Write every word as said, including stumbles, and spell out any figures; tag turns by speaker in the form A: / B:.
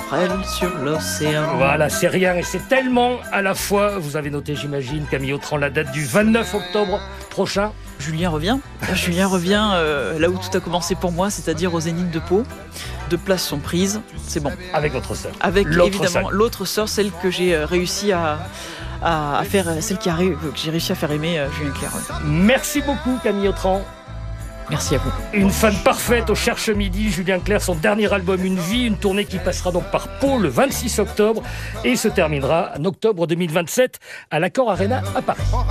A: frêle sur l'océan.
B: Voilà, c'est rien et c'est tellement à la fois. Vous avez noté, j'imagine, Camille Autran, la date du vingt-neuf octobre prochain.
A: Julien revient. Julien revient euh, là où tout a commencé pour moi, c'est-à-dire au Zénith de Pau. Deux places sont prises, c'est bon.
B: Avec votre sœur.
A: Avec
B: l'autre
A: évidemment
B: seule.
A: l'autre sœur, celle que j'ai euh, réussi à, à, à faire, celle qui a, que j'ai réussi à faire aimer euh, Julien Clerc. Ouais.
B: Merci beaucoup, Camille Autran.
A: Merci à vous.
B: Une fan parfaite au Cherche Midi, Julien Clerc, son dernier album Une vie, une tournée qui passera donc par Pau le vingt-six octobre et se terminera en octobre deux mille vingt-sept à l'Accor Arena à Paris.